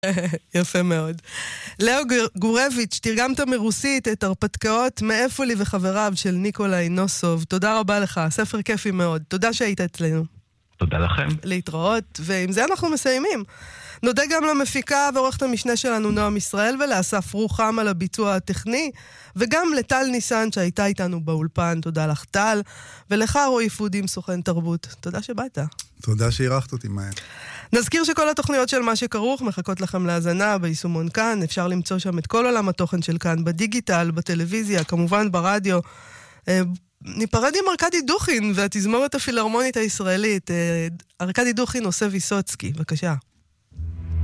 יפה מאוד. לאו גורביץ', תרגמת מרוסית את הרפתקאות מאיפה לי וחבריו של ניקולאי נוסוב. תודה רבה לך, ספר כיפי מאוד. תודה שהיית אצלנו. תודה לכם. להתראות, ועם זה אנחנו מסיימים. נודה גם למפיקה ועורכת המשנה שלנו נועם ישראל ולאסף רוחם על הביצוע הטכני, וגם לטל ניסן שהייתה איתנו באולפן. תודה לך טל, ולך רועי פודים סוכן תרבות. תודה שבאת. תודה שהירחת אותי מהר. נזכיר שכל התוכניות של מה שכרוך מחכות לכם להזנה ביישומון כאן, אפשר למצוא שם את כל עולם התוכן של כאן, בדיגיטל, בטלוויזיה, כמובן ברדיו. ניפרד עם ארקדי דוכין והתזמורת הפילהרמונית הישראלית. ארקדי דוכין עושה ויסוצקי, בבקשה.